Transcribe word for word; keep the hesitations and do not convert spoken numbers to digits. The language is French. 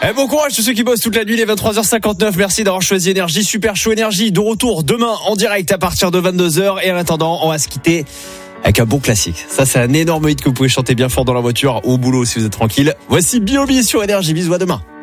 Eh, bon courage tous ceux qui bossent toute la nuit, les vingt-trois heures cinquante-neuf. Merci d'avoir choisi Énergie. Super Show Énergie de retour demain en direct à partir de vingt-deux heures. Et en attendant, on va se quitter avec un bon classique. Ça, c'est un énorme hit que vous pouvez chanter bien fort dans la voiture ou au boulot si vous êtes tranquille. Voici B O B sur Énergie. Bisous, à demain.